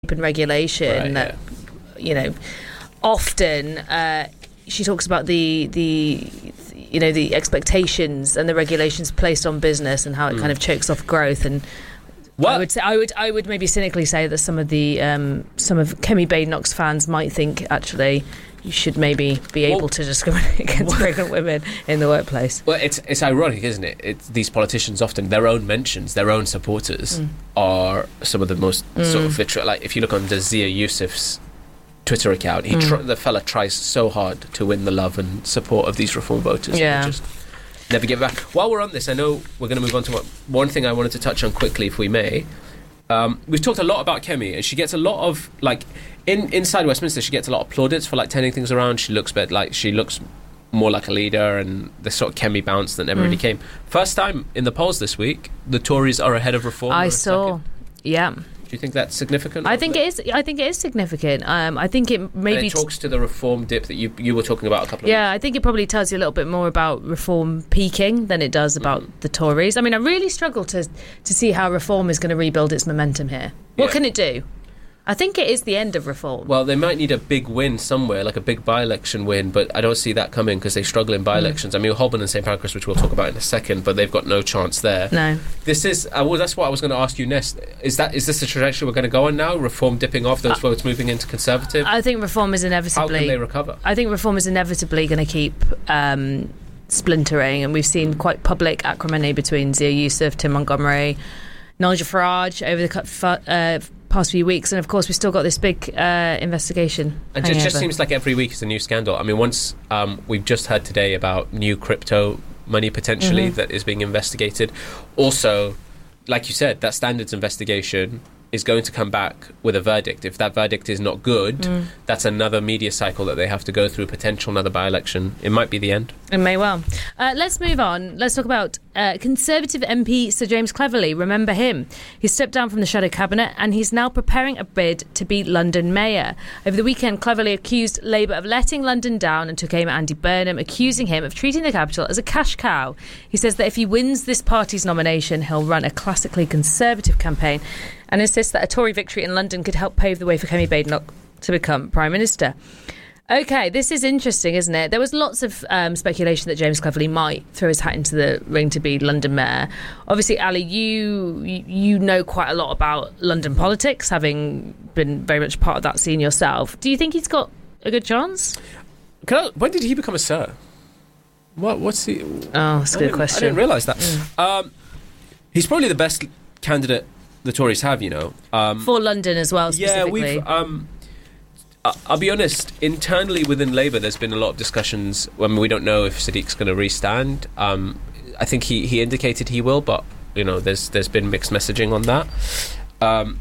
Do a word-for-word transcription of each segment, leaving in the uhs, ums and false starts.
and regulation right, that, yeah. you know, often uh, she talks about the the you know the expectations and the regulations placed on business and how it mm. kind of chokes off growth. And what? I would say I would I would maybe cynically say that some of the um, some of Kemi Badenoch's fans might think actually you should maybe be able well, to discriminate against pregnant women in the workplace. Well, it's it's ironic, isn't it? It's, these politicians often, their own mentions, their own supporters mm. are some of the most mm. sort of literal. Like if you look on Zia Yusuf's Twitter account, he mm. tr- the fella tries so hard to win the love and support of these reform voters. Yeah. Just never give back. While we're on this, I know we're going to move on to what, one thing I wanted to touch on quickly, if we may. Um, we've talked a lot about Kemi, and she gets a lot of like in inside Westminster. She gets a lot of plaudits for like turning things around. She looks bit like she looks more like a leader, and the sort of Kemi bounce that never mm. really came. First time in the polls this week, the Tories are ahead of Reform. I saw, second. yeah. Do you think that's significant? I think it is. I think it is significant. Um, I think it maybe and it talks to the Reform dip that you you were talking about a couple of yeah. weeks. I think it probably tells you a little bit more about Reform peaking than it does about mm. the Tories. I mean, I really struggle to to see how Reform is going to rebuild its momentum here. What yeah. can it do? I think it is the end of Reform. Well, they might need a big win somewhere, like a big by-election win, but I don't see that coming because they struggle in by-elections. Mm. I mean, Holborn and Saint Pancras, which we'll talk about in a second, but they've got no chance there. No. This is, uh, well, that's what I was going to ask you next. Is that is this the trajectory we're going to go on now? Reform dipping off, those uh, votes moving into Conservative? I think Reform is inevitably... How can they recover? I think Reform is inevitably going to keep um, splintering, and we've seen quite public acrimony between Zia Yusuf, Tim Montgomery, Nigel Farage over the... Uh, past few weeks, and of course we've still got this big uh, investigation. And it just seems like every week is a new scandal. I mean, once um, we've just heard today about new crypto money potentially mm-hmm. that is being investigated. Also, like you said, that standards investigation is going to come back with a verdict. If that verdict is not good, mm. that's another media cycle that they have to go through, potential another by-election. It might be the end. It may well. Uh, let's move on. Let's talk about uh, Conservative M P Sir James Cleverly. Remember him. He stepped down from the Shadow Cabinet and he's now preparing a bid to be London Mayor. Over the weekend, Cleverly accused Labour of letting London down and took aim at Andy Burnham, accusing him of treating the capital as a cash cow. He says that if he wins this party's nomination, he'll run a classically Conservative campaign and insists that a Tory victory in London could help pave the way for Kemi Badenoch to become Prime Minister. OK, this is interesting, isn't it? There was lots of um, speculation that James Cleverly might throw his hat into the ring to be London Mayor. Obviously, Ali, you you know quite a lot about London politics, having been very much part of that scene yourself. Do you think he's got a good chance? Can I, when did he become a Sir? What? What's he... Oh, that's a good question. I didn't realise that. Mm. Um, he's probably the best candidate the Tories have, you know. Um, For London as well, specifically. Yeah, we've... Um, I'll be honest, internally within Labour there's been a lot of discussions when we don't know if Sadiq's going to restand. Um, I think he, he indicated he will, but you know there's there's been mixed messaging on that. Um,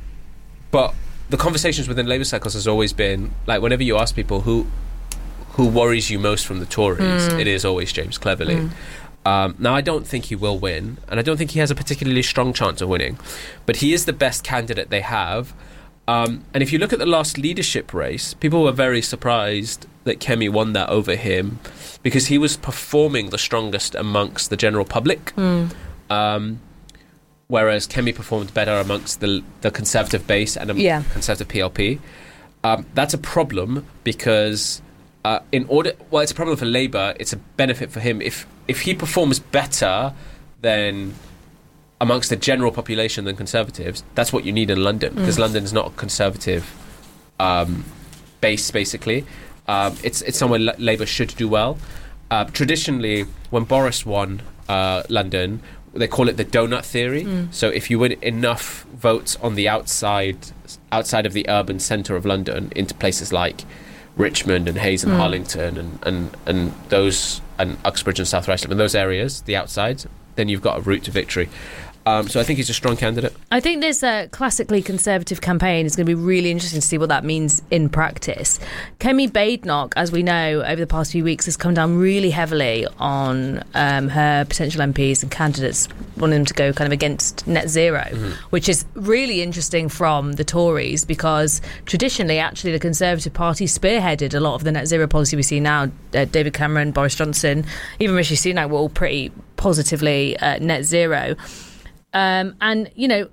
but the conversations within Labour circles has always been, like, whenever you ask people who who worries you most from the Tories, mm. it is always James Cleverly. Mm. Um, now, I don't think he will win, and I don't think he has a particularly strong chance of winning, but he is the best candidate they have. Um, and if you look at the last leadership race, people were very surprised that Kemi won that over him because he was performing the strongest amongst the general public, mm. um, whereas Kemi performed better amongst the, the Conservative base and a yeah. Conservative P L P. Um, that's a problem because uh, in order, well, it's a problem for Labour. It's a benefit for him if if he performs better than amongst the general population than Conservatives. That's what you need in London, because mm. London's not a Conservative um, base, basically. Um, it's it's somewhere L- Labour should do well. Uh, traditionally, when Boris won uh, London, they call it the donut theory. Mm. So if you win enough votes on the outside outside of the urban centre of London into places like Richmond and Hayes and mm. Harlington and, and, and those and Uxbridge and South Russell and those areas, the outsides, then you've got a route to victory. Um, so I think he's a strong candidate. I think this uh, classically Conservative campaign is going to be really interesting to see what that means in practice. Kemi Badenoch, as we know, over the past few weeks has come down really heavily on um, her potential M Ps and candidates wanting them to go kind of against net zero, mm-hmm. which is really interesting from the Tories because traditionally, actually, the Conservative Party spearheaded a lot of the net zero policy we see now. Uh, David Cameron, Boris Johnson, even Rishi Sunak were all pretty positively uh, net zero. Um, and, you know,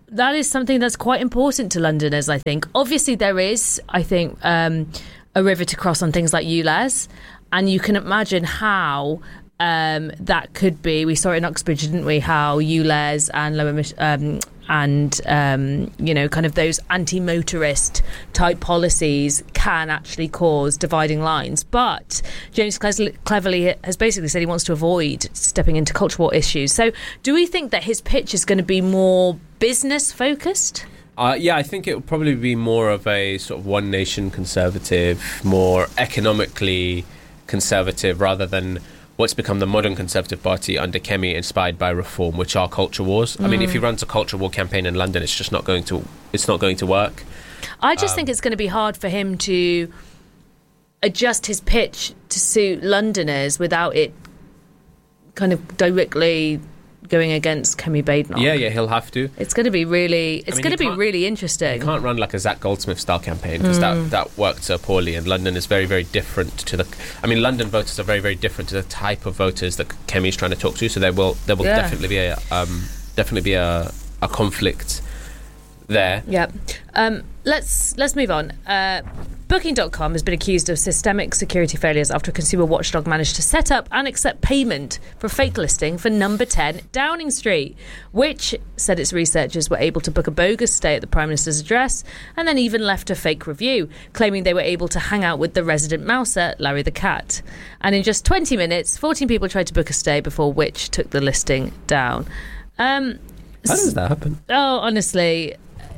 that is something that's quite important to Londoners, I think. Obviously, there is, I think, um, a river to cross on things like ULEZ, and you can imagine how um, that could be. We saw it in Uxbridge, didn't we? How ULEZ and low emission, um, and um, you know, kind of those anti-motorist type policies can actually cause dividing lines. But James Cleverly has basically said he wants to avoid stepping into culture war issues. So, do we think that his pitch is going to be more business focused? Uh, yeah, I think it will probably be more of a sort of one nation conservative, more economically conservative, rather than what's become the modern Conservative Party under Kemi, inspired by reform, which are culture wars. Mm. I mean, if he runs a culture war campaign in London, it's just not going to it's not going to work. I just um, think it's going to be hard for him to adjust his pitch to suit Londoners without it kind of directly going against Kemi Badenoch. Yeah, yeah, he'll have to. It's going to be really, it's I mean, going to be really interesting. You can't run like a Zach Goldsmith style campaign because mm. that, that worked so poorly, and London is very, very different to the... I mean, London voters are very, very different to the type of voters that Kemi's trying to talk to, so there will there will yeah. definitely be a um, definitely be a, a conflict there. Yeah. Um, let's let's move on. Uh, Booking dot com has been accused of systemic security failures after a consumer watchdog managed to set up and accept payment for a fake listing for number ten Downing Street, which said its researchers were able to book a bogus stay at the Prime Minister's address and then even left a fake review, claiming they were able to hang out with the resident mouser, Larry the Cat. And in just twenty minutes, fourteen people tried to book a stay before Which took the listing down. Um, How does that happen? Oh, honestly...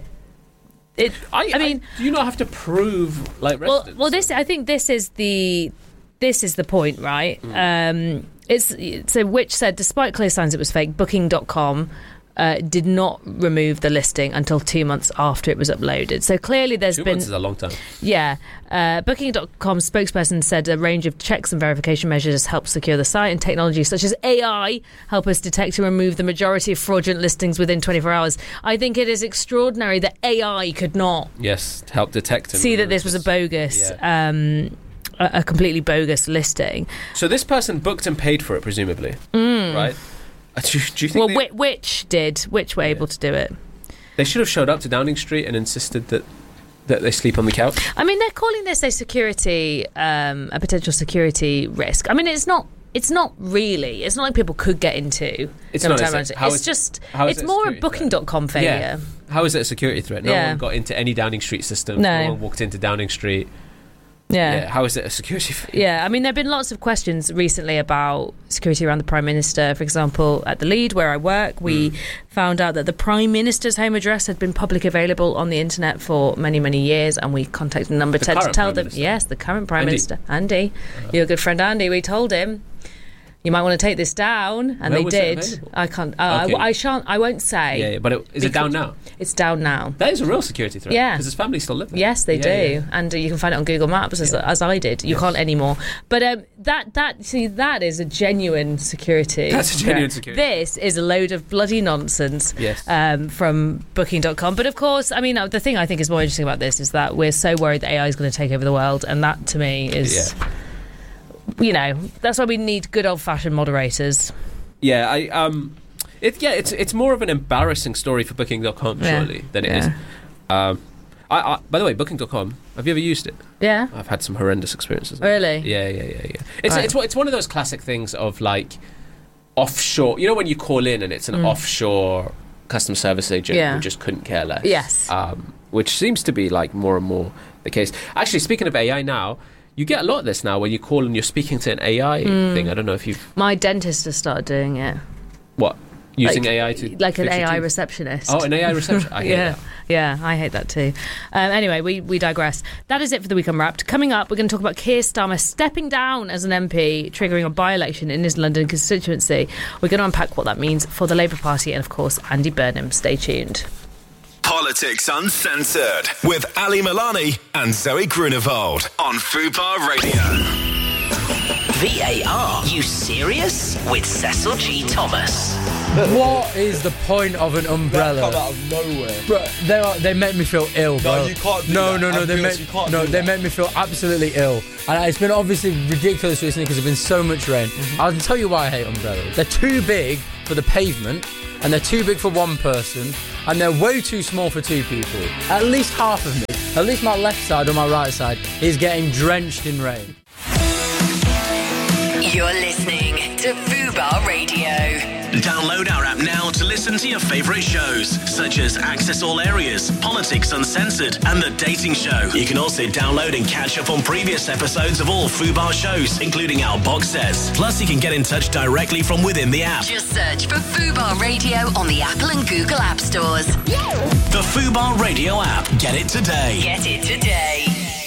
It, I, I mean, I, do you not have to prove like well, residence? well, this I think this is the this is the point, right? Mm. Um, it's so Which said, despite clear signs it was fake, Booking dot com uh, did not remove the listing until two months after it was uploaded. So clearly, there's two been months is a long time. Yeah, uh, Booking dot com's spokesperson said a range of checks and verification measures help secure the site, and technology such as A I help us detect and remove the majority of fraudulent listings within twenty-four hours. I think it is extraordinary that A I could not yes help detect and see that this was a bogus. Yeah. Um, a, a completely bogus listing. So this person booked and paid for it, presumably, mm. right? Do you, do you think well, they, Which did? Which were yeah. able to do it? They should have showed up to Downing Street and insisted that that they sleep on the couch. I mean, they're calling this a security, um, a potential security risk. I mean, it's not. It's not really. It's not like people could get into. It's not. Is it? How it's is, just. How it's it more a Booking dot com failure. Yeah. How is it a security threat? No yeah. one got into any Downing Street system. No. no one walked into Downing Street. Yeah. yeah. How is it a security failure? Yeah, I mean, there have been lots of questions recently about security around the Prime Minister. For example, at the Lead, where I work, we mm. found out that the Prime Minister's home address had been publicly available on the internet for many, many years, and we contacted number the ten to tell Prime them, Minister. yes, the current Prime Andy. Minister, Andy, uh-huh. your good friend Andy, we told him, you might want to take this down, and Where they was did. It I can't. Uh, okay. I, I shan't. I won't say. Yeah, yeah but it, is it down now? It's down now. That is a real security threat. Yeah, because his family still live there. Yes, they yeah, do, yeah. and uh, you can find it on Google Maps as, yeah. as I did. You yes. can't anymore. But um, that that see that is a genuine security. That's a genuine threat. security. This is a load of bloody nonsense. Yes. Um, from Booking dot com. But of course, I mean, uh, the thing I think is more interesting about this is that we're so worried that A I is going to take over the world, and that to me is, yeah. you know, that's why we need good old fashioned moderators. Yeah, I um, it yeah, it's it's more of an embarrassing story for Booking dot com surely yeah. than it yeah. is. Um, I, I by the way, Booking dot com. Have you ever used it? Yeah, I've had some horrendous experiences. Really? Yeah, yeah, yeah, yeah. It's right. it's it's one of those classic things of like offshore. You know when you call in and it's an mm. offshore customer service agent yeah. who just couldn't care less. Yes. Um, which seems to be like more and more the case. Actually, speaking of A I now. You get a lot of this now when you call and you're speaking to an A I mm. thing. I don't know if you've... My dentist has started doing it. What? Using like, A I to... Like an A I receptionist. Oh, an A I receptionist. I hate yeah. that. Yeah, I hate that too. Um, anyway, we, we digress. That is it for the Week Unwrapped. Coming up, we're going to talk about Keir Starmer stepping down as an M P, triggering a by-election in his London constituency. We're going to unpack what that means for the Labour Party and, of course, Andy Burnham. Stay tuned. Politics Uncensored with Ali Milani and Zoe Grunewald on Fubar Radio. V A R, you serious? With Cecil G. Thomas. What is the point of an umbrella? That come out of nowhere. Bro, they are, they make me feel ill, bro. No, you can't do no, that. No, no, no, they make, no, they make me feel absolutely ill. And it's been obviously ridiculous recently because there's been so much rain. Mm-hmm. I'll tell you why I hate umbrellas. They're too big for the pavement, and they're too big for one person, and they're way too small for two people. At least half of me, at least my left side or my right side, is getting drenched in rain. You're listening to Fubar Radio. Download our app now to listen to your favourite shows, such as Access All Areas, Politics Uncensored, and The Dating Show. You can also download and catch up on previous episodes of all Fubar shows, including our box sets. Plus, you can get in touch directly from within the app. Just search for Fubar Radio on the Apple and Google App Stores. The Fubar Radio app. Get it today. Get it today.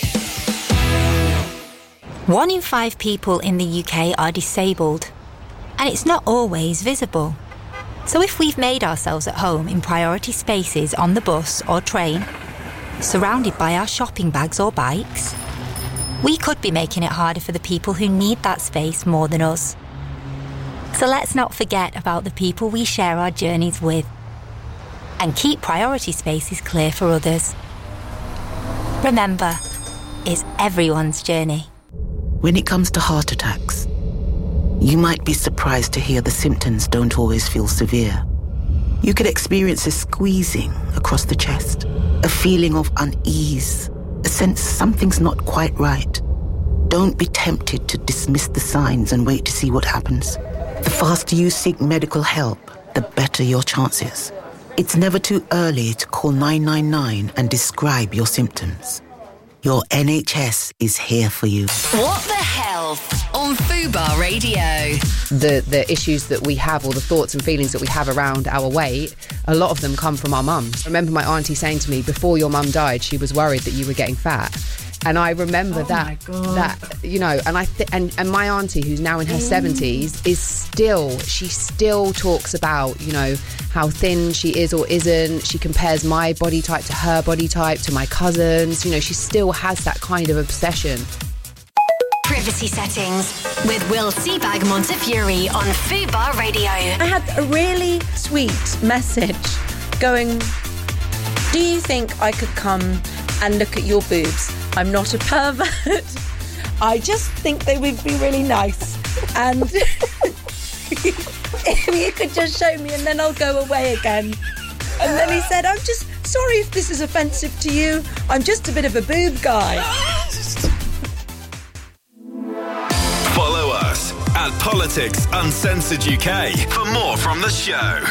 One in five people in the U K are disabled, and it's not always visible. So if we've made ourselves at home in priority spaces on the bus or train, surrounded by our shopping bags or bikes, we could be making it harder for the people who need that space more than us. So let's not forget about the people we share our journeys with, and keep priority spaces clear for others. Remember, it's everyone's journey. When it comes to heart attacks, you might be surprised to hear the symptoms don't always feel severe. You could experience a squeezing across the chest, a feeling of unease, a sense something's not quite right. Don't be tempted to dismiss the signs and wait to see what happens. The faster you seek medical help, the better your chances. It's never too early to call nine nine nine and describe your symptoms. Your N H S is here for you. What the Health on Fubar Radio. The the issues that we have, or the thoughts and feelings that we have around our weight, a lot of them come from our mums. I remember my auntie saying to me, before your mum died, she was worried that you were getting fat. And I remember oh that, that you know, and I th- and, and my auntie, who's now in her seventies, is still, she still talks about, you know, how thin she is or isn't. She compares my body type to her body type, to my cousins. You know, she still has that kind of obsession. Privacy settings with Will Seabag Montefiore on Fubar Radio. I had a really sweet message going, do you think I could come and look at your boobs? I'm not a pervert. I just think they would be really nice. And if you could just show me and then I'll go away again. And then he said, I'm just sorry if this is offensive to you. I'm just a bit of a boob guy. Follow us at Politics Uncensored U K for more from the show.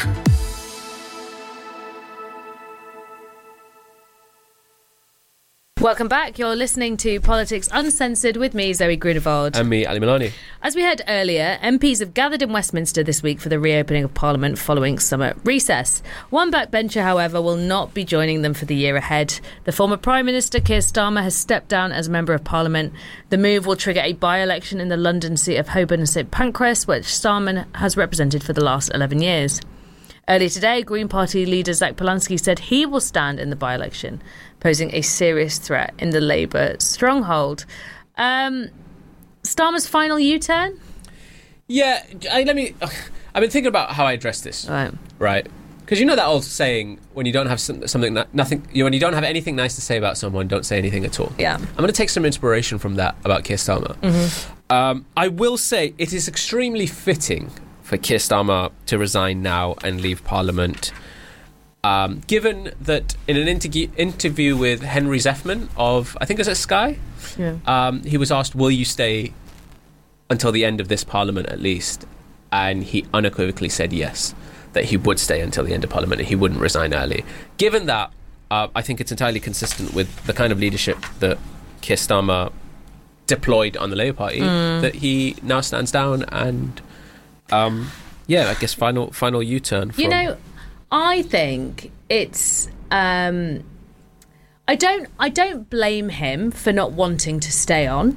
Welcome back. You're listening to Politics Uncensored with me, Zoe Grunewald. And me, Ali Milani. As we heard earlier, M Ps have gathered in Westminster this week for the reopening of Parliament following summer recess. One backbencher, however, will not be joining them for the year ahead. The former Prime Minister, Keir Starmer, has stepped down as Member of Parliament. The move will trigger a by-election in the London seat of Holborn and St Pancras, which Starmer has represented for the last eleven years. Earlier today, Green Party leader Zach Polanski said he will stand in the by-election, posing a serious threat in the Labour stronghold. Um, Starmer's final U-turn? Yeah, I, let me... I've been thinking about how I address this. Right. Right. Because you know that old saying, when you don't have some, something... nothing, you know, when you don't have anything nice to say about someone, don't say anything at all. Yeah. I'm going to take some inspiration from that about Keir Starmer. Mm-hmm. Um, I will say it is extremely fitting for Keir Starmer to resign now and leave Parliament, um, given that in an interg- interview with Henry Zeffman of, I think it was at Sky, yeah. um, he was asked, will you stay until the end of this Parliament at least? And he unequivocally said yes, that he would stay until the end of Parliament and he wouldn't resign early. Given that, uh, I think it's entirely consistent with the kind of leadership that Keir Starmer deployed on the Labour Party, mm. that he now stands down and... Um, yeah, I guess final final U-turn. From... You know, I think it's. Um, I don't. I don't blame him for not wanting to stay on.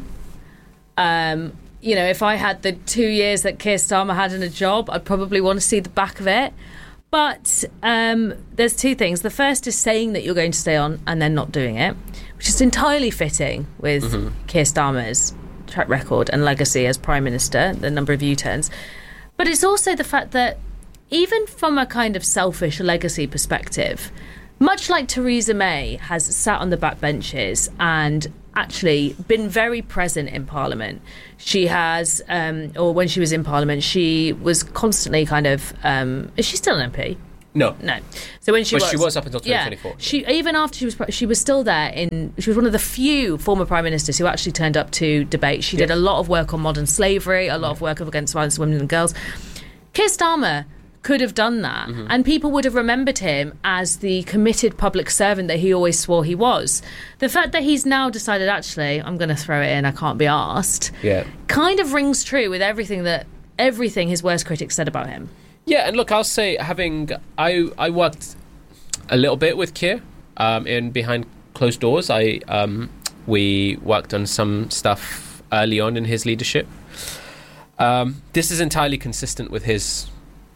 Um, you know, if I had the two years that Keir Starmer had in a job, I'd probably want to see the back of it. But um, there's two things. The first is saying that you're going to stay on and then not doing it, which is entirely fitting with mm-hmm. Keir Starmer's track record and legacy as Prime Minister, the number of U-turns. But it's also the fact that even from a kind of selfish legacy perspective, much like Theresa May has sat on the backbenches and actually been very present in Parliament. She has, um, or when she was in Parliament, she was constantly kind of, um, is she still an M P? No. No. So when she But was... she was up until twenty twenty-four. Yeah, she, even after she was... pre- She was still there in... She was one of the few former prime ministers who actually turned up to debate. She did Yes. a lot of work on modern slavery, a lot of work against violence against women and girls. Keir Starmer could have done that, Mm-hmm. and people would have remembered him as the committed public servant that he always swore he was. The fact that he's now decided, actually, I'm going to throw it in, I can't be asked, Yeah. kind of rings true with everything that everything his worst critics said about him. Yeah, and look, I'll say, having I I worked a little bit with Keir um, in behind closed doors. I um, we worked on some stuff early on in his leadership. Um, this is entirely consistent with his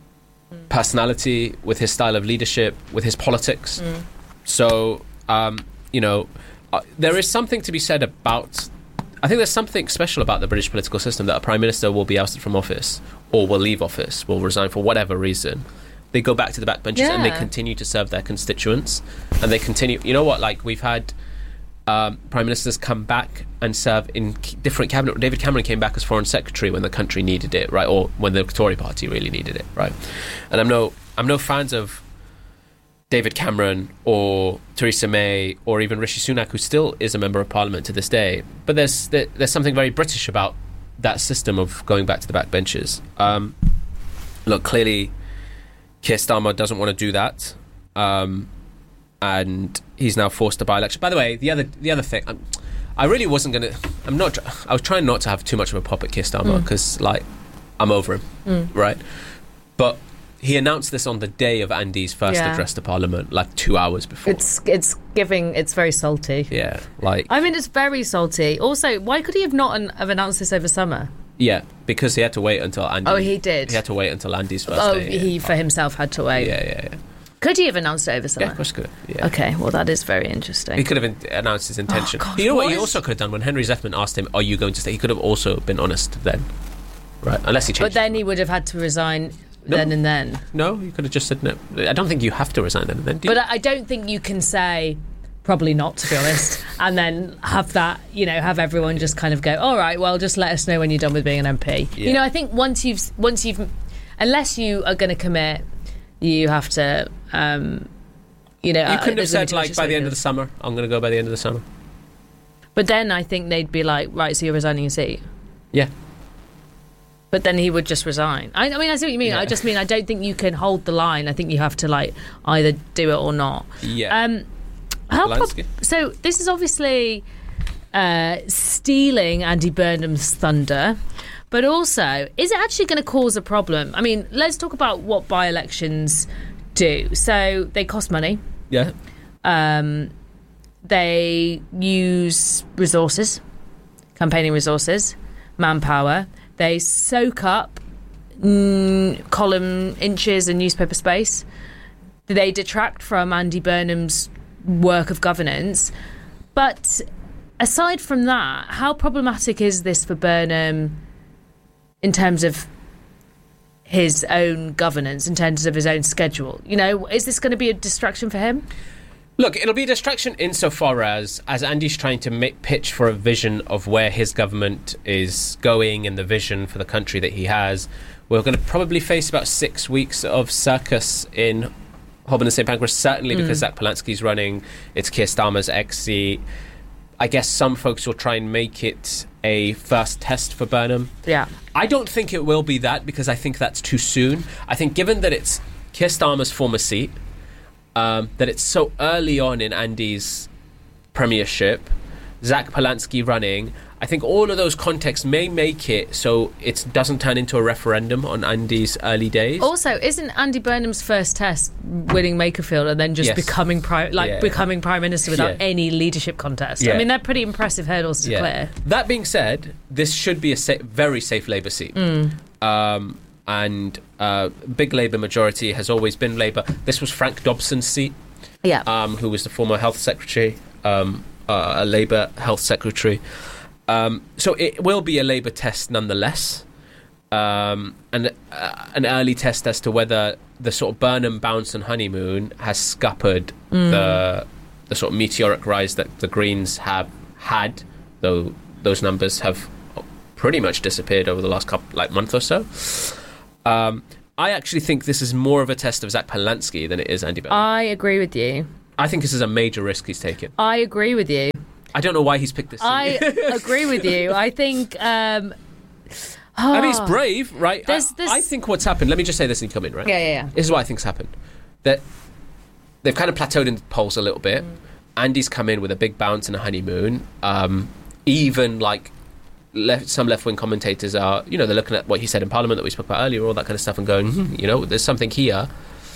personality, with his style of leadership, with his politics. Mm. So, um, you know, uh, there is something to be said about... I think there's something special about the British political system, that a prime minister will be ousted from office or will leave office, will resign for whatever reason. They go back to the backbenches and they Yeah. continue to serve their constituents. And they continue... You know what? Like, we've had... Um, prime ministers come back and serve in k- different cabinet. David Cameron came back as foreign secretary when the country needed it, right, or when the Tory party really needed it, right. And I'm no, I'm no fans of David Cameron or Theresa May or even Rishi Sunak, who still is a member of Parliament to this day. But there's there, there's something very British about that system of going back to the backbenches. Um, look, clearly, Keir Starmer doesn't want to do that. Um, and he's now forced a by-election. By the way, the other the other thing, I'm, I really wasn't going to... I'm not... I was trying not to have too much of a pop at Keir Starmer because, mm. like, I'm over him, Mm. right? But he announced this on the day of Andy's first Yeah. address to Parliament, like two hours before. It's it's giving... It's very salty. Yeah, like... I mean, it's very salty. Also, why could he have not an, have announced this over summer? Yeah, because he had to wait until Andy... Oh, he did? He had to wait until Andy's first Oh, day. Yeah. he for himself had to wait. Yeah, yeah, yeah. Could he have announced it over summer? Yeah, of course he could. Yeah. Okay, well, that is very interesting. He could have in- announced his intention. Oh, gosh, you know what, what he is- also could have done when Henry Zeffman asked him, "Are you going to stay?" He could have also been honest then, right? Unless he changed. But then he would have had to resign No. then and then. No, you could have just said no. I don't think you have to resign then and then. Do you? But I I don't think you can say probably not, to be honest, and then have that, you know, have everyone just kind of go, all right, well, just let us know when you're done with being an M P. Yeah. You know, I think once you've once you've, unless you are going to commit, you have to. Um, You know, You couldn't uh, have said, like, by the end of the summer, I'm going to go by the end of the summer. But then I think they'd be like, right, so you're resigning your seat. Yeah. But then he would just resign. I, I mean, I see what you mean. Yeah. I just mean I don't think you can hold the line. I think you have to, like, either do it or not. Yeah. Um, how prob- Polanski. so this is obviously uh, stealing Andy Burnham's thunder. But also, is it actually going to cause a problem? I mean, let's talk about what by-elections do. So they cost money. Yeah. Um, they use resources, campaigning resources, manpower. They soak up mm, column inches and newspaper space. They detract from Andy Burnham's work of governance. But aside from that, how problematic is this for Burnham in terms of his own governance, in terms of his own schedule? You know, is this going to be a distraction for him? Look, it'll be a distraction insofar as, as Andy's trying to make, pitch for a vision of where his government is going and the vision for the country that he has. We're going to probably face about six weeks of circus in Holborn and Saint Pancras, certainly Mm. because Zach Polanski's running. It's Keir Starmer's ex-seat. I guess some folks will try and make it a first test for Burnham. Yeah. I don't think it will be that, because I think that's too soon. I think given that it's Keir Starmer's former seat, um, that it's so early on in Andy's premiership, Zach Polanski running, I think all of those contexts may make it so it doesn't turn into a referendum on Andy's early days. Also, isn't Andy Burnham's first test winning Makerfield and then just Yes. becoming prime, like Yeah. becoming prime minister without Yeah. any leadership contest? Yeah. I mean, they're pretty impressive hurdles to Yeah. clear. That being said, this should be a sa- very safe Labour seat. Mm. Um, and uh, big Labour majority has always been Labour. This was Frank Dobson's seat, Yeah. um, who was the former health secretary, um, uh, a Labour health secretary. Um, so it will be a Labour test nonetheless, um, and uh, an early test as to whether the sort of Burnham bounce and honeymoon has scuppered Mm. the the sort of meteoric rise that the Greens have had, though those numbers have pretty much disappeared over the last couple like month or so. Um, I actually think this is more of a test of Zach Polansky than it is Andy Burnham. I agree with you. I think this is a major risk he's taken. I agree with you. I don't know why he's picked this seat. I agree with you. I think... Um, I mean, it's brave, right? There's I, this- I think what's happened... Let me just say this and you come in, right? Yeah, yeah, yeah. This is what I think's happened. That they've kind of plateaued in the polls a little bit. Mm. Andy's come in with a big bounce and a honeymoon. Um, even, like, left, some left-wing commentators are... You know, they're looking at what he said in Parliament that we spoke about earlier, all that kind of stuff, and going, hmm, you know, there's something here.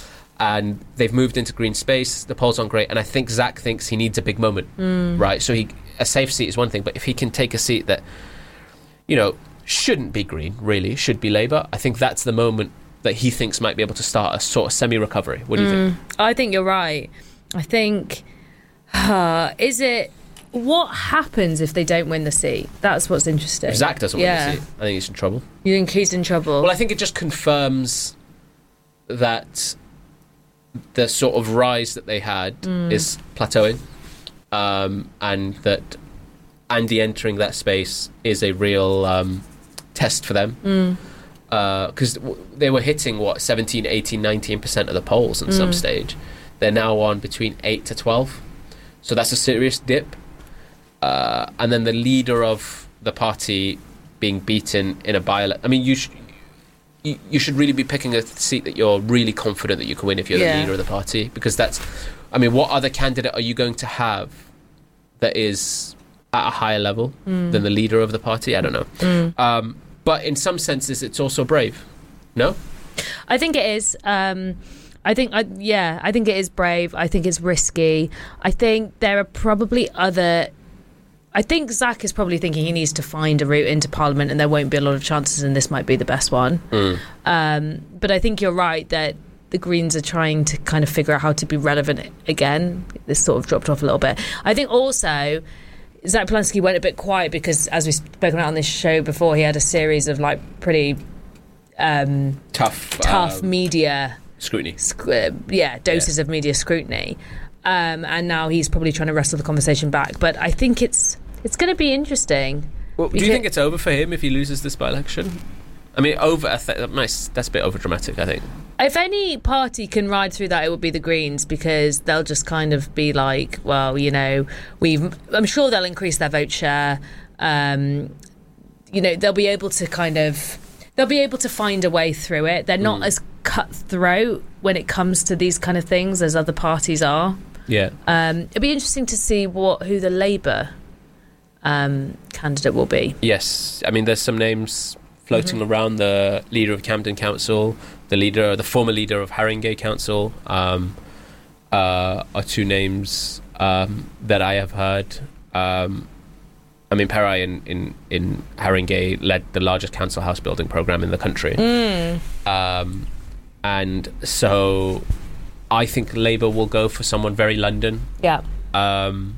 And they've moved into green space. The polls aren't great. And I think Zach thinks he needs a big moment, Mm. right? So he, a safe seat is one thing, but if he can take a seat that, you know, shouldn't be Green, really, should be Labour, I think that's the moment that he thinks might be able to start a sort of semi-recovery. What do you Mm. think? I think you're right. I think... Uh, is it... What happens if they don't win the seat? That's what's interesting. If Zach doesn't yeah. win the seat, I think he's in trouble. You think he's in trouble? Well, I think it just confirms that the sort of rise that they had Mm. is plateauing, um, and that Andy entering that space is a real um, test for them. Mm. Because uh, w- they were hitting, what, seventeen, eighteen, nineteen percent of the polls at Mm. some stage. They're now on between eight to twelve. So that's a serious dip. Uh, and then the leader of the party being beaten in a by-election. I mean, you, sh- you you should really be picking a seat that you're really confident that you can win if you're Yeah. the leader of the party. Because that's... I mean, what other candidate are you going to have that is at a higher level Mm. than the leader of the party? I don't know. Mm. Um, but in some senses, it's also brave. No? I think it is. Um, I think, I, yeah, I think it is brave. I think it's risky. I think there are probably other... I think Zach is probably thinking he needs to find a route into Parliament and there won't be a lot of chances and this might be the best one. Mm. Um, but I think you're right that the Greens are trying to kind of figure out how to be relevant again. This sort of dropped off a little bit. I think also... Zach Polansky went a bit quiet because, as we've spoken about on this show before, he had a series of like pretty um, tough, tough um, media scrutiny. Sc- uh, yeah, doses yeah. of media scrutiny, um, and now he's probably trying to wrestle the conversation back. But I think it's it's going to be interesting. Well, do you think it's over for him if he loses this by-election? I mean, over. I th- nice. That's a bit over dramatic, I think. If any party can ride through that, it would be the Greens, because they'll just kind of be like, well, you know, we've. I'm sure they'll increase their vote share. Um, you know, they'll be able to kind of. They'll be able to find a way through it. They're not mm. as cutthroat when it comes to these kind of things as other parties are. Yeah. Um, it'd be interesting to see what who the Labour um, candidate will be. Yes, I mean, there's some names floating Mm-hmm. around. The leader of Camden Council, the leader, the former leader of Haringey Council, um, uh, are two names um, that I have heard. Um, I mean, Perai in, in, in Haringey led the largest council house building programme in the country. Mm. Um, and so I think Labour will go for someone very London. Yeah. Um,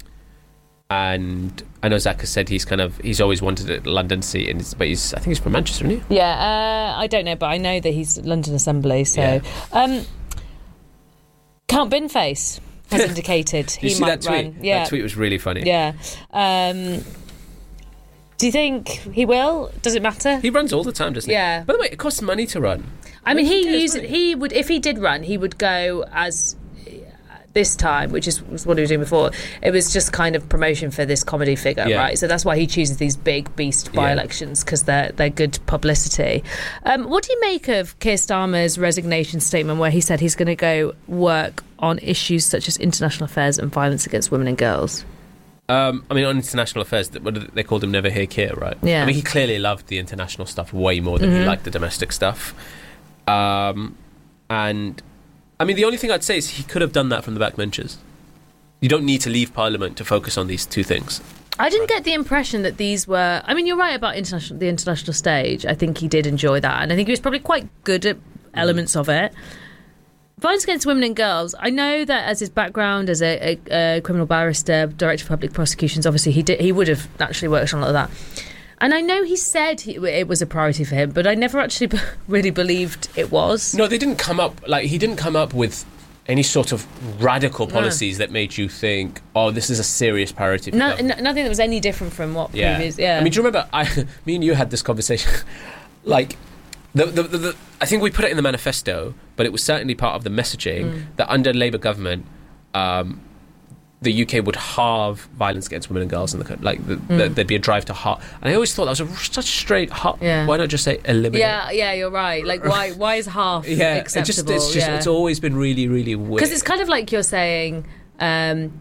and I know Zach has said he's kind of he's always wanted a London seat, and it's, but he's I think he's from Manchester, isn't he? Yeah, uh, I don't know, but I know that he's London Assembly. So, Yeah. um, Count Binface has indicated Did he you see might that tweet? run. Yeah, That tweet was really funny. yeah. Um, do you think he will? Does it matter? He runs all the time, doesn't he? Yeah. By the way, it costs money to run. I mean, Where he does he used get his he would if he did run, he would go as this time, which is was what he was doing before. It was just kind of promotion for this comedy figure, Yeah. right? So that's why he chooses these big beast Yeah. by-elections, because they're they're good publicity. Um, what do you make of Keir Starmer's resignation statement, where he said he's going to go work on issues such as international affairs and violence against women and girls? Um, I mean, on international affairs, th- what did they they called him Never Hear Keir, right? Yeah. I mean, he clearly loved the international stuff way more than Mhm. he liked the domestic stuff. Um, and, I mean, the only thing I'd say is he could have done that from the backbenches. You don't need to leave Parliament to focus on these two things. I didn't get the impression that these were... I mean, you're right about international, the international stage. I think he did enjoy that, and I think he was probably quite good at elements of it. Violence against women and girls, I know that as his background as a, a, a criminal barrister, director of public prosecutions, obviously he did, he would have naturally worked on a lot of that. And I know he said he, it was a priority for him, but I never actually b- really believed it was. No, they didn't come up... Like, he didn't come up with any sort of radical No. policies that made you think, oh, this is a serious priority for No, government. n- nothing that was any different from what Yeah. previous... Yeah. I mean, do you remember... I, me and you had this conversation. Like... The, the, the, the, I think we put it in the manifesto, but it was certainly part of the messaging mm. that under Labour government, um, the U K would halve violence against women and girls in the country. Like the, mm. the, there'd be a drive to halve. And I always thought that was a, such straight halve. Yeah. Why not just say eliminate? Yeah, yeah, you're right. Like why? Why is half yeah, acceptable? It just, it's just yeah. it's always been really, really weird. Because it's kind of like you're saying, um,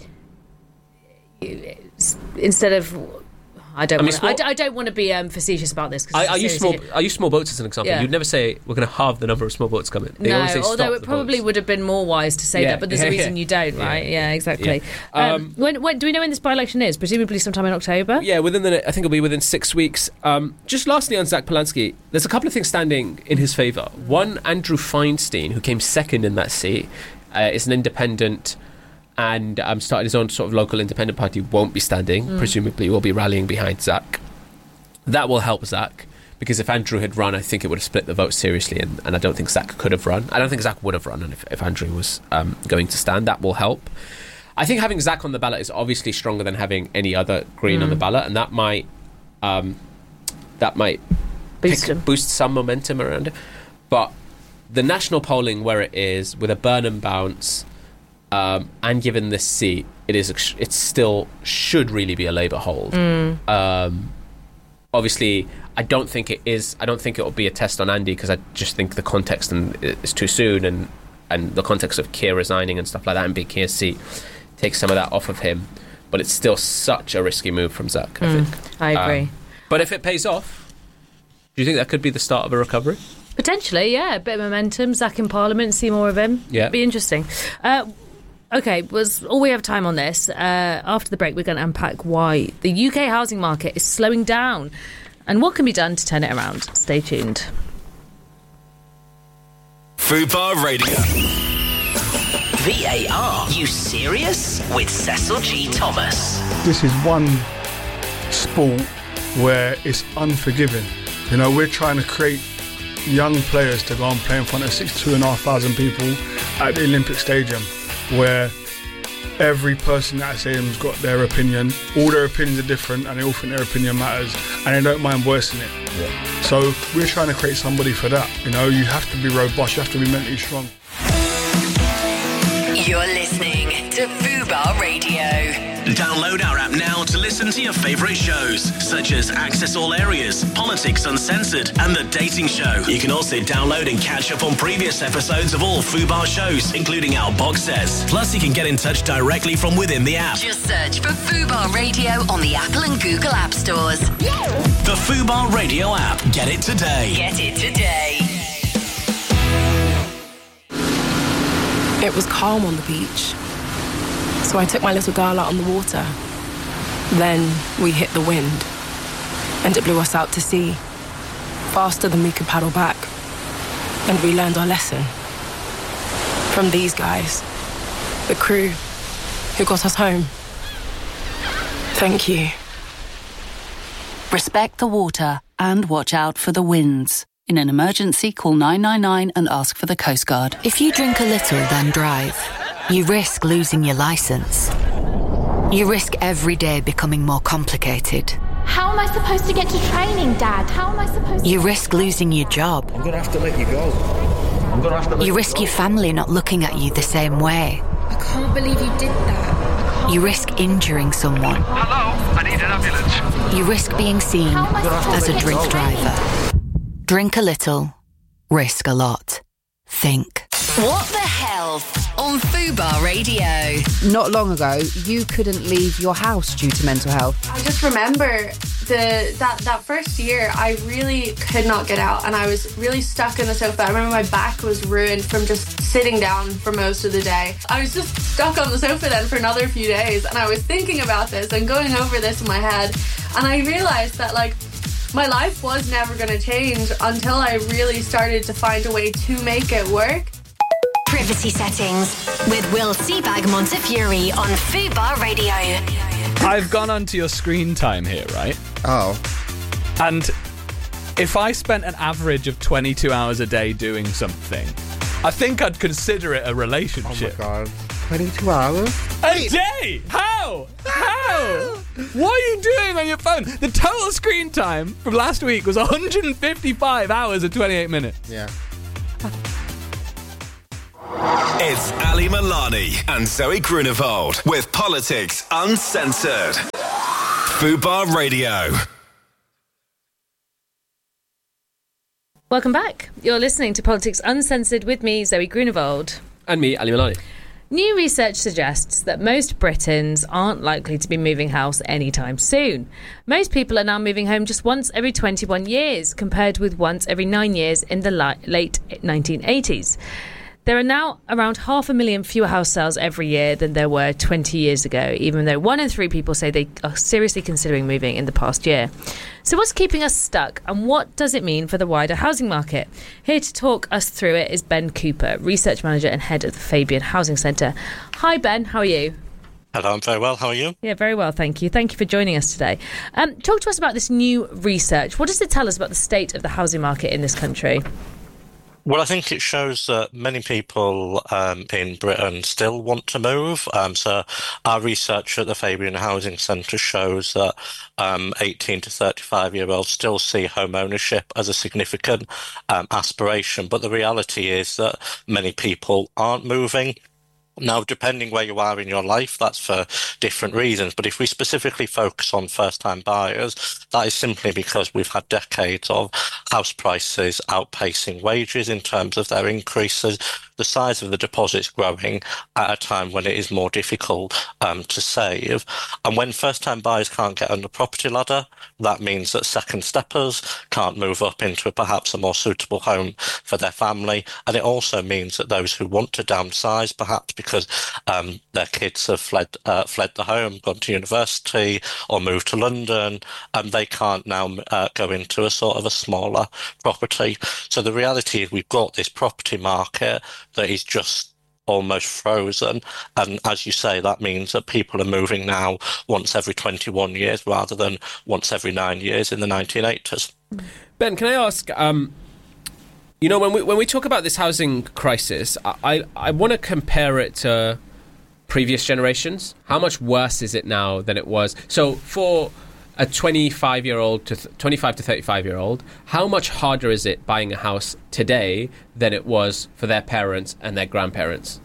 instead of. I don't. I, mean, wanna, small, I, I don't want to be um, facetious about this. I, I use small. I use small boats as an example. Yeah. You'd never say we're going to halve the number of small boats coming. They no, always say although stop it probably boats. would have been more wise to say yeah. that, but there's yeah, a reason yeah. you don't, right? Yeah, yeah exactly. Yeah. Um, um, when, when do we know when this by-election is? Presumably sometime in October. Yeah, within the. I think it'll be within six weeks. Um, just lastly on Zach Polanski, there's a couple of things standing in his favour. One, Andrew Feinstein, who came second in that seat, uh, is an independent. And um, started his own sort of local independent party, won't be standing. Mm. Presumably will be rallying behind Zach. That will help Zach, because if Andrew had run, I think it would have split the vote seriously, and, and I don't think Zach could have run. I don't think Zach would have run if, if Andrew was um, going to stand. That will help. I think having Zach on the ballot is obviously stronger than having any other Green mm. on the ballot, and that might um, that might boost, pick, boost some momentum around it. But the national polling where it is, with a Burnham bounce, Um, and given this seat, it is it still should really be a Labour hold. Mm. Um, obviously, I don't think it is. I don't think it will be a test on Andy, because I just think the context and it's too soon, and and the context of Keir resigning and stuff like that, and being Keir's seat takes some of that off of him. But it's still such a risky move from Zach. I mm, think. I agree. Um, but if it pays off, do you think that could be the start of a recovery? Potentially, yeah. A bit of momentum. Zach in Parliament, see more of him. Yeah, it'd be interesting. Uh, Okay, was all we have time on this. Uh, after the break, we're going to unpack why the U K housing market is slowing down and what can be done to turn it around. Stay tuned. Fubar Radio. V A R, you serious? With Cecil G. Thomas. This is one sport where it's unforgiving. You know, we're trying to create young players to go and play in front of sixty-two and a half thousand people at the Olympic Stadium, where every person at that stadium's got their opinion. All their opinions are different, and they all think their opinion matters, and they don't mind voicing it. Yeah. So we're trying to create somebody for that. You know, you have to be robust, you have to be mentally strong. You're listening to Fubar Radio. Download our app now to listen to your favourite shows, such as Access All Areas, Politics Uncensored, and The Dating Show. You can also download and catch up on previous episodes of all Fubar shows, including our box sets. Plus, you can get in touch directly from within the app. Just search for Fubar Radio on the Apple and Google App Stores. The Fubar Radio app. Get it today. Get it today. It was calm on the beach, so I took my little girl out on the water. Then we hit the wind, and it blew us out to sea, faster than we could paddle back. And we learned our lesson from these guys, the crew who got us home. Thank you. Respect the water and watch out for the winds. In an emergency, call nine nine nine and ask for the Coast Guard. If you drink a little, then drive, you risk losing your licence. You risk every day becoming more complicated. How am I supposed to get to training, Dad? How am I supposed to... You risk losing your job. I'm going to have to let you go. I'm going to have to let you you risk go. your family not looking at you the same way. I can't believe you did that. You risk injuring someone. Hello, I need an ambulance. You risk being seen as a drink driver. Drink a little, risk a lot. Think. What the health on Fubar Radio. Not long ago, you couldn't leave your house due to mental health. I just remember the that, that first year, I really could not get out, and I was really stuck in the sofa. I remember my back was ruined from just sitting down for most of the day. I was just stuck on the sofa then for another few days, and I was thinking about this and going over this in my head, and I realised that, like, my life was never going to change until I really started to find a way to make it work. Privacy Settings with Will Seabag Montefiore on Fubar Radio. I've gone onto your screen time here, right? Oh. And if I spent an average of twenty-two hours a day doing something, I think I'd consider it a relationship. Oh my God. twenty-two hours? A day? How? How? What are you doing on your phone? The total screen time from last week was one hundred fifty-five hours and twenty-eight minutes. Yeah. It's Ali Milani and Zoe Grunewald with Politics Uncensored. Fubar Radio. Welcome back. You're listening to Politics Uncensored with me, Zoe Grunewald. And me, Ali Milani. New research suggests that most Britons aren't likely to be moving house anytime soon. Most people are now moving home just once every twenty-one years, compared with once every nine years in the li- late nineteen eighties. There are now around half a million fewer house sales every year than there were twenty years ago, even though one in three people say they are seriously considering moving in the past year. So what's keeping us stuck, and what does it mean for the wider housing market? Here to talk us through it is Ben Cooper, Research Manager and Head of the Fabian Housing Centre. Hi Ben, how are you? Hello, I'm very well. How are you? Yeah, very well, thank you. Thank you for joining us today. Um, talk to us about this new research. What does it tell us about the state of the housing market in this country? Well, I think it shows that many people um, in Britain still want to move. Um, so our research at the Fabian Housing Centre shows that um, eighteen to thirty-five-year-olds still see home ownership as a significant um, aspiration. But the reality is that many people aren't moving. Now, depending where you are in your life, that's for different reasons. But if we specifically focus on first-time buyers, that is simply because we've had decades of house prices outpacing wages in terms of their increases, the size of the deposits growing at a time when it is more difficult um, to save. And when first-time buyers can't get on the property ladder, that means that second steppers can't move up into perhaps a more suitable home for their family. And it also means that those who want to downsize, perhaps because because um, their kids have fled uh, fled the home, gone to university or moved to London, and they can't now uh, go into a sort of a smaller property. So the reality is we've got this property market that is just almost frozen. And as you say, that means that people are moving now once every twenty-one years rather than once every nine years in the nineteen eighties. Ben, can I ask... Um You know, when we when we talk about this housing crisis, I, I want to compare it to previous generations. How much worse is it now than it was? So for a twenty-five-year-old to th- twenty-five to thirty-five-year-old, how much harder is it buying a house today than it was for their parents and their grandparents?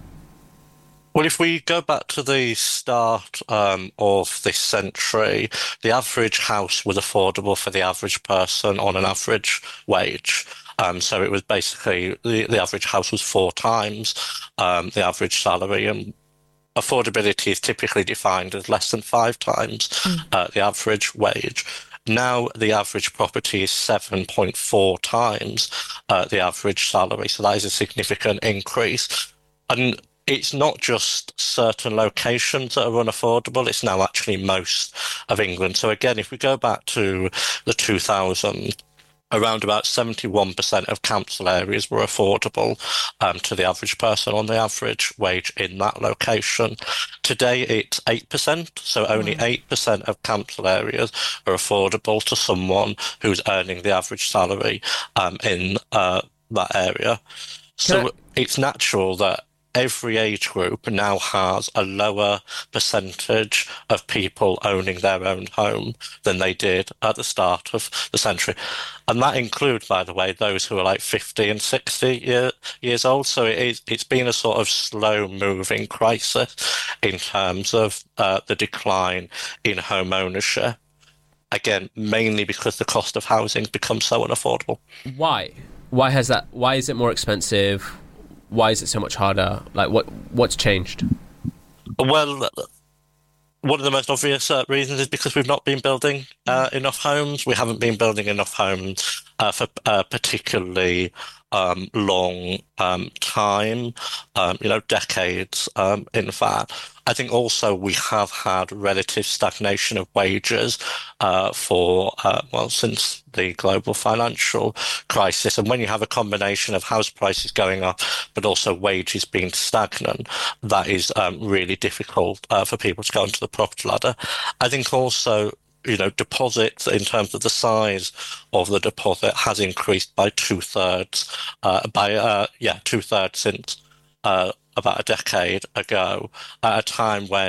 Well, if we go back to the start um, of this century, the average house was affordable for the average person on an average wage. Um, so it was basically, the, the average house was four times um, the average salary, and affordability is typically defined as less than five times mm. uh, the average wage. Now the average property is seven point four times uh, the average salary, so that is a significant increase. And it's not just certain locations that are unaffordable, it's now actually most of England. So again, if we go back to the two thousands, around about seventy-one percent of council areas were affordable um, to the average person on the average wage in that location. Today it's eight percent, so only eight percent of council areas are affordable to someone who's earning the average salary um, in uh, that area. So it's natural that every age group now has a lower percentage of people owning their own home than they did at the start of the century. And that includes, by the way, those who are like fifty and sixty year, years old. So it is, it's been a sort of slow-moving crisis in terms of uh, the decline in home ownership. Again, mainly because the cost of housing becomes so unaffordable. Why? Why has that? Why is it more expensive? Why is it so much harder? Like, what what's changed? Well, one of the most obvious uh, reasons is because we've not been building uh, enough homes. We haven't been building enough homes uh, for uh, particularly um, long um, time, um, you know, decades, um, in fact. I think also we have had relative stagnation of wages uh, for, uh, well, since the global financial crisis. And when you have a combination of house prices going up, but also wages being stagnant, that is um, really difficult uh, for people to go onto the property ladder. I think also, you know, deposits in terms of the size of the deposit has increased by two thirds, uh, by, uh, yeah, two thirds since uh, about a decade ago, at a time when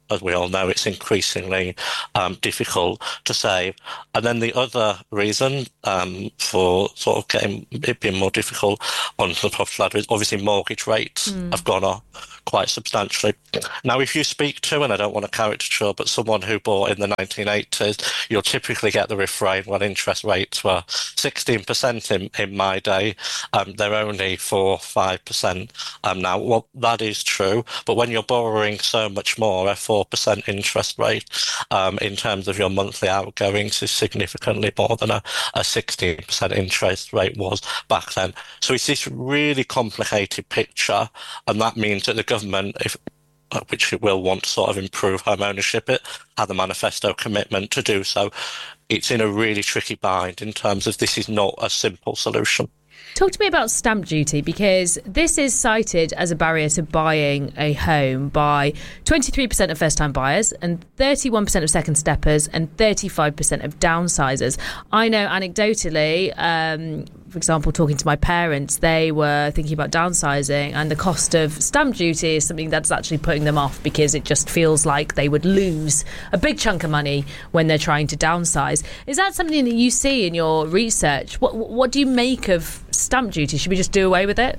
as we all know, it's increasingly um, difficult to save. And then the other reason um, for sort of getting it being more difficult on the property ladder is obviously mortgage rates mm. have gone up quite substantially. Now, if you speak to, and I don't want to caricature, but someone who bought in the nineteen eighties, you'll typically get the refrain, well, interest rates were sixteen percent in, in my day. Um, they're only four or five percent um, now. Well, that is true. But when you're borrowing so much more, a four percent interest rate um, in terms of your monthly outgoings is significantly more than a, a sixteen percent interest rate was back then. So it's this really complicated picture, and that means that the government, if which it will want to sort of improve home ownership, it had the manifesto commitment to do so. It's in a really tricky bind in terms of this is not a simple solution. Talk to me about stamp duty, because this is cited as a barrier to buying a home by twenty-three percent of first-time buyers and thirty-one percent of second steppers and thirty-five percent of downsizers. I know anecdotally, um, for example, talking to my parents, they were thinking about downsizing, and the cost of stamp duty is something that's actually putting them off because it just feels like they would lose a big chunk of money when they're trying to downsize. Is that something that you see in your research? What, what do you make of stamp duty? Should we just do away with it?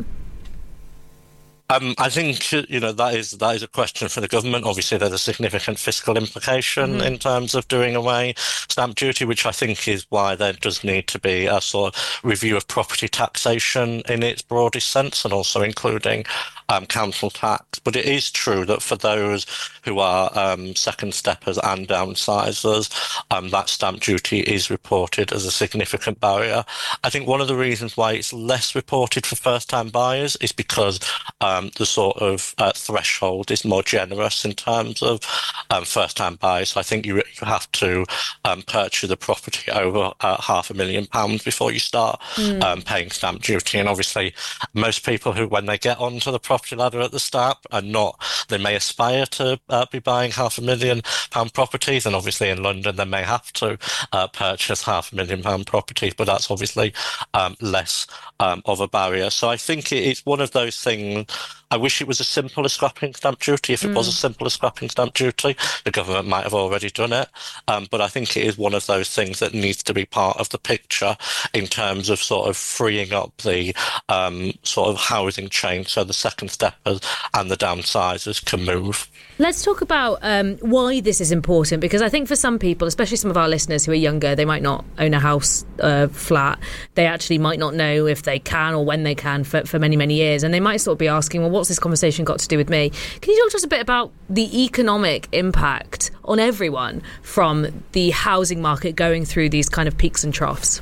Um, I think, you know, that is that is a question for the government. Obviously, there's a significant fiscal implication mm-hmm. in terms of doing away stamp duty, which I think is why there does need to be a sort of review of property taxation in its broadest sense, and also including um, council tax. But it is true that for those who are um, second steppers and downsizers, um, that stamp duty is reported as a significant barrier. I think one of the reasons why it's less reported for first-time buyers is because um, Um, the sort of uh, threshold is more generous in terms of um, first-time buyers. So I think you, you have to um, purchase the property over uh, half a million pounds before you start mm. um, paying stamp duty. And obviously, most people who, when they get onto the property ladder at the start, are not. They may aspire to uh, be buying half a million pound properties, and obviously in London they may have to uh, purchase half a million pound properties, but that's obviously um, less um, of a barrier. So I think it, it's one of those things. I wish it was as simple as scrapping stamp duty. If it mm. was as simple as scrapping stamp duty, the government might have already done it. Um, but I think it is one of those things that needs to be part of the picture in terms of sort of freeing up the um, sort of housing chain so the second steppers and the downsizers can move. Let's talk about um, why this is important, because I think for some people, especially some of our listeners who are younger, they might not own a house uh, flat. They actually might not know if they can or when they can for, for many, many years. And they might sort of be asking, well, what's this conversation got to do with me? Can you talk to us a bit about the economic impact on everyone from the housing market going through these kind of peaks and troughs?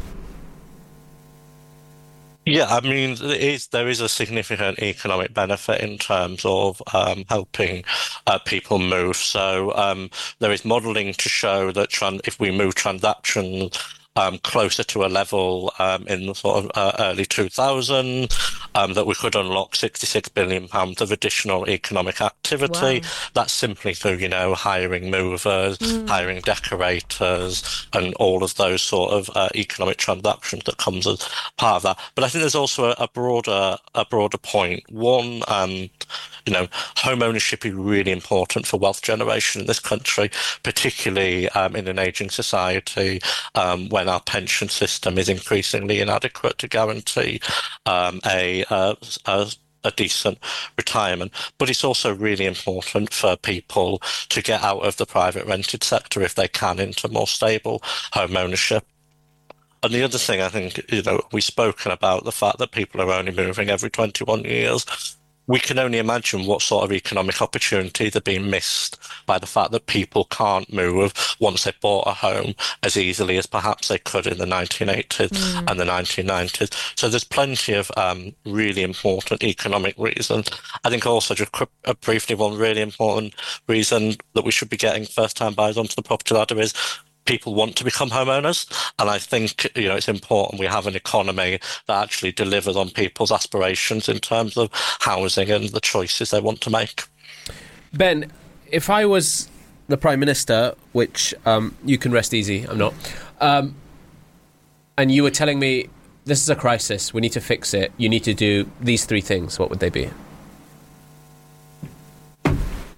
Yeah, I mean, there is, there is a significant economic benefit in terms of um, helping uh, people move. So um, there is modelling to show that tran- if we move transactions Um, closer to a level um, in the sort of uh, early two thousands, um, that we could unlock sixty-six billion pounds of additional economic activity. Wow. That's simply through, you know, hiring movers, mm. hiring decorators, and all of those sort of uh, economic transactions that comes as part of that. But I think there's also a, a broader, a broader point. One, um, you know, home ownership is really important for wealth generation in this country, particularly um, in an ageing society, um, when our pension system is increasingly inadequate to guarantee um, a, uh, a a decent retirement. But it's also really important for people to get out of the private rented sector if they can into more stable home ownership. And the other thing, I think, you know, we've spoken about the fact that people are only moving every twenty-one years. We can only imagine what sort of economic opportunities are being missed by the fact that people can't move once they've bought a home as easily as perhaps they could in the nineteen eighties mm. and the nineteen nineties. So there's plenty of um, really important economic reasons. I think also just briefly, one really important reason that we should be getting first-time buyers onto the property ladder is people want to become homeowners, and I think, you know, it's important we have an economy that actually delivers on people's aspirations in terms of housing and the choices they want to make. Ben, if I was the Prime Minister, which um, you can rest easy, I'm not, um, and you were telling me this is a crisis, we need to fix it, you need to do these three things, what would they be?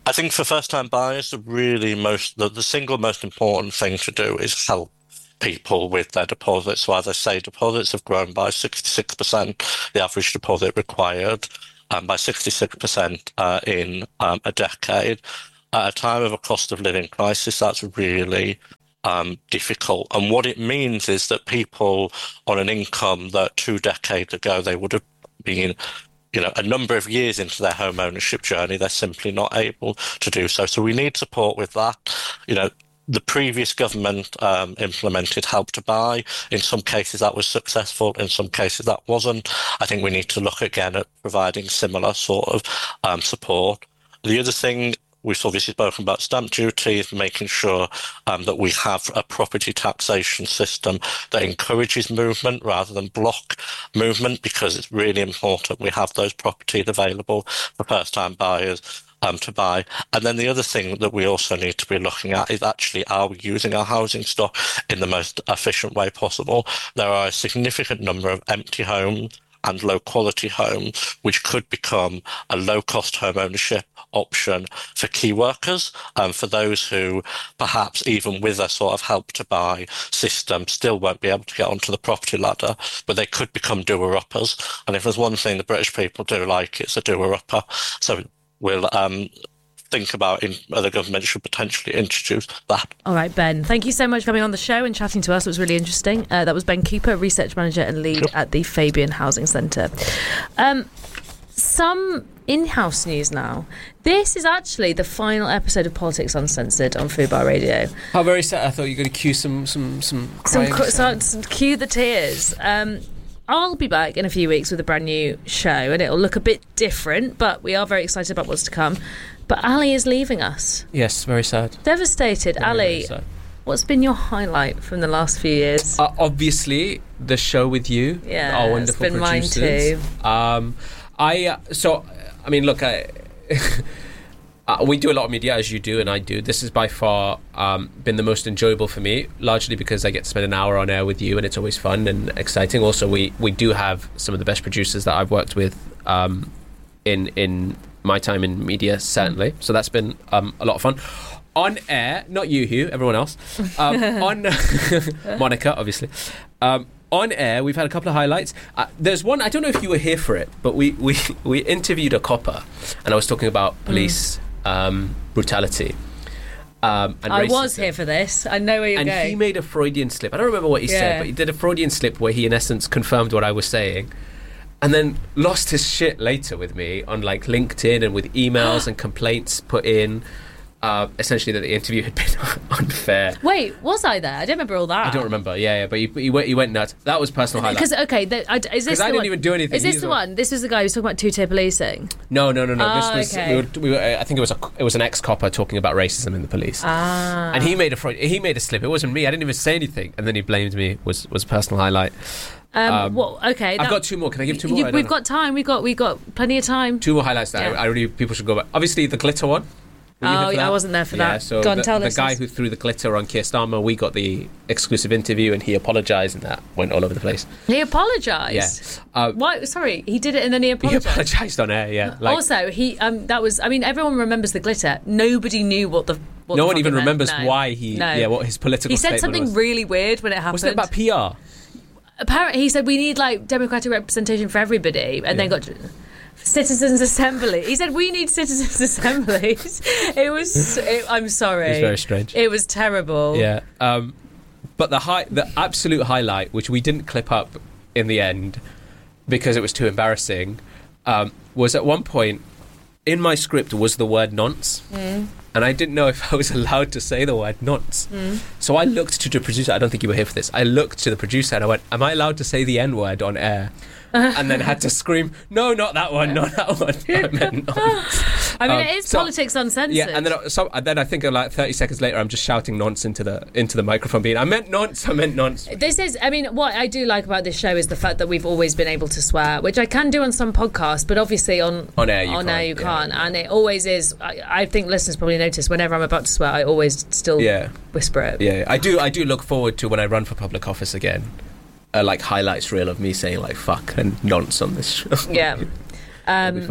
I think for first-time buyers, the really most, the, the single most important thing to do is help people with their deposits. So as I say, deposits have grown by sixty-six percent, the average deposit required, um, by sixty-six percent uh, in um, a decade. At a time of a cost of living crisis, that's really um, difficult. And what it means is that people on an income that two decades ago they would have been, you know, a number of years into their home ownership journey, they're simply not able to do so. So we need support with that. You know, the previous government um, implemented Help to Buy. In some cases that was successful, in some cases that wasn't. I think we need to look again at providing similar sort of um, support. The other thing, we've obviously spoken about stamp duty, is making sure um, that we have a property taxation system that encourages movement rather than block movement, because it's really important we have those properties available for first-time buyers Um, to buy. And then the other thing that we also need to be looking at is actually, are we using our housing stock in the most efficient way possible? There are a significant number of empty homes and low quality homes which could become a low cost home ownership option for key workers, and um, for those who perhaps even with a sort of Help to Buy system still won't be able to get onto the property ladder, but they could become doer-uppers. And if there's one thing the British people do like, it's a doer-upper. So we'll um, think about in, other governments should potentially introduce that. All right, Ben, thank you so much for coming on the show and chatting to us. It was really interesting. Uh, that was Ben Cooper, Research Manager and Lead yep. at the Fabian Housing Centre. Um, some in-house news now. This is actually the final episode of Politics Uncensored on Fubar Radio. How very sad. I thought you were going to cue some... Some, some, some, cr- some, some cue the tears. Um... I'll be back in a few weeks with a brand new show, and it'll look a bit different, but we are very excited about what's to come. But Ali is leaving us. Yes, very sad. Devastated. Very, Ali, very sad. What's been your highlight from the last few years? Uh, obviously, the show with you. Yeah, our wonderful it's been producers. Mine too. Um, I uh, so I mean, look, I. Uh, we do a lot of media, as you do and I do. This has by far um, been the most enjoyable for me, largely because I get to spend an hour on air with you and it's always fun and exciting. Also, we, we do have some of the best producers that I've worked with um, in in my time in media, certainly. So that's been um, a lot of fun. On air, not you, Hugh, everyone else. Um, on Monica, obviously. Um, on air, we've had a couple of highlights. Uh, there's one, I don't know if you were here for it, but we, we, we interviewed a copper and I was talking about police... Mm. Um, brutality. Um, and I racism. was here for this. I know where you're and going. And he made a Freudian slip. I don't remember what he yeah. said, but he did a Freudian slip where he, in essence, confirmed what I was saying, and then lost his shit later with me on like LinkedIn and with emails and complaints put in. Uh, essentially, that the interview had been unfair. Wait, was I there? I don't remember all that. I don't remember. Yeah, yeah, but he, he went. He went nuts. That was personal highlight. Because okay, the, I, is this the I didn't one? even do anything. Is this He's the one. one? This was the guy who was talking about two-tier policing. No, no, no, no. Oh, this was. okay. We were, we were, I think it was a. It was an ex-copper talking about racism in the police. Ah. And he made a Freud, he made a slip. It wasn't me. I didn't even say anything, and then he blamed me. Was was a personal highlight. Um, um, well, okay. I've that, got two more. Can I give two more? You, I we've know. got time. We've got we've got plenty of time. Two more highlights that yeah. I, I really people should go back. Obviously, the glitter one. Oh, I wasn't there for yeah, that. So Go on, the, tell the us. guy who threw the glitter on Keir Starmer, we got the exclusive interview, and he apologised, and that went all over the place. He apologised. Yeah. Uh, Why? Sorry, he did it, and then he apologised. He apologised on air. Yeah. Like, also, he um, that was. I mean, everyone remembers the glitter. Nobody knew what the. What no the one even meant. remembers no. why he. No. Yeah, what his political. He said statement something was. really weird when it happened. Wasn't it about P R? Apparently, he said we need like democratic representation for everybody, and yeah. then got. Citizens' Assembly. He said we need citizens' assemblies. It was. It, I'm sorry. It was very strange. It was terrible. Yeah. Um, but the high, the absolute highlight, which we didn't clip up in the end because it was too embarrassing, um, was at one point in my script was the word nonce, mm. and I didn't know if I was allowed to say the word nonce. Mm. So I looked to the producer. I don't think you were here for this. I looked to the producer and I went, "Am I allowed to say the N word on air?" And then had to scream, "No, not that one, not that one." I meant nonce. I mean, um, it is so, Politics Uncensored. Yeah, and then so and then I think like thirty seconds later, I'm just shouting nonce into the into the microphone, being, "I meant nonce, I meant nonce." This is, I mean, what I do like about this show is the fact that we've always been able to swear, which I can do on some podcasts, but obviously on on air you on can't. air you yeah. can't, and it always is. I, I think listeners probably notice whenever I'm about to swear, I always still yeah. whisper it. Yeah, I do. I do look forward to when I run for public office again. Uh, like highlights reel of me saying like fuck and nonce on this show. Yeah. That'll be Um, fun.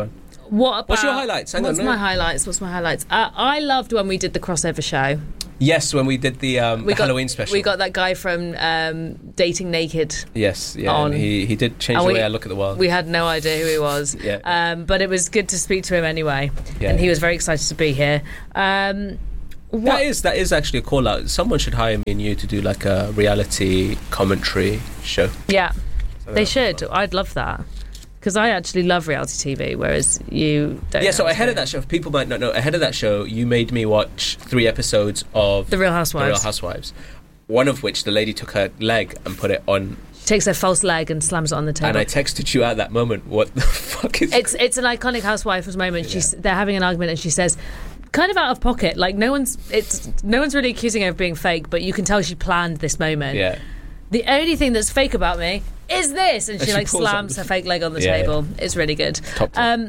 what about... What's your highlights? Hang what's on, my no. highlights? What's my highlights? Uh, I loved when we did the crossover show. Yes, when we did the, um, We the got, Halloween special. We got that guy from um, Dating Naked. Yes, yeah, on. and he, he did change And the we- way I look at the world. We had no idea who he was. Yeah. Um, but it was good to speak to him anyway. Yeah. And he was very excited to be here. Um, That is that is actually a call out. Someone should hire me and you to do like a reality commentary show. yeah, So they that- should. I'd love that. Because I actually love reality T V, whereas you don't. Yeah, so know. ahead of that show, if people might not know, ahead of that show, you made me watch three episodes of The Real Housewives. The Real Housewives. One of which the lady took her leg and put it on, She takes her false leg and slams it on the table. and I texted you at that moment. What the fuck is? It's it's an iconic housewives moment. She's they're having an argument and she says, kind of out of pocket, like no one's it's no one's really accusing her of being fake, but you can tell she planned this moment. Yeah. The only thing that's fake about me is this, and And she, she like pulls slams up- her fake leg on the Yeah, table. It's really good. Top tip. Um,